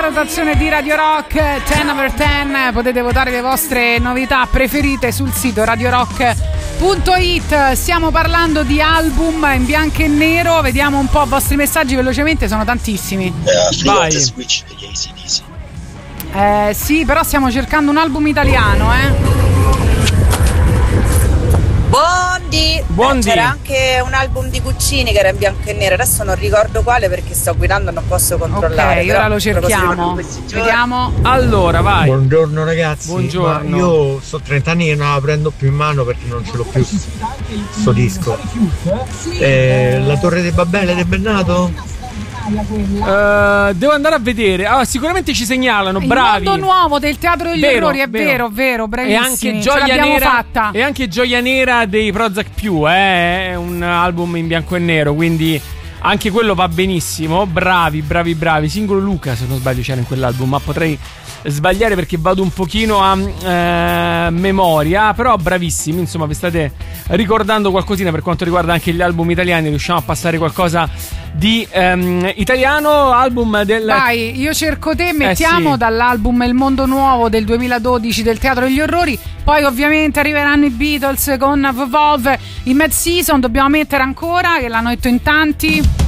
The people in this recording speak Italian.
rotazione di Radio Rock 10 over 10. Potete votare le vostre novità preferite sul sito radiorock.it. Stiamo parlando di album in bianco e nero. Vediamo un po' i vostri messaggi velocemente, sono tantissimi. Vai. Sì, però stiamo cercando un album italiano, Buondì. C'era anche un album di Guccini che era in bianco e nero, adesso non ricordo quale perché sto guidando e non posso controllare. Ok, ora lo cerchiamo. Vediamo. Allora, vai. Buongiorno ragazzi. Buongiorno. Ma io sto 30 anni e non la prendo più in mano perché non ce l'ho più sto disco. La Torre di Babele di Bennato? Devo andare a vedere. Sicuramente ci segnalano. Bravi. Il mondo nuovo del Teatro degli Orrori, è vero, bravissimi. E anche Gioia Nera fatta. E anche Gioia Nera dei Prozac più, è un album in bianco e nero, quindi anche quello va benissimo. Bravi. Singolo Luca, se non sbaglio, c'era in quell'album, ma potrei sbagliare perché vado un pochino a memoria, però bravissimi, insomma, vi state ricordando qualcosina per quanto riguarda anche gli album italiani. Riusciamo a passare qualcosa di italiano. Album del... Vai, io cerco te, mettiamo sì. Dall'album Il Mondo Nuovo del 2012 del Teatro degli Orrori. Poi ovviamente arriveranno i Beatles con Volve in mid season. Dobbiamo mettere ancora, che l'hanno detto in tanti.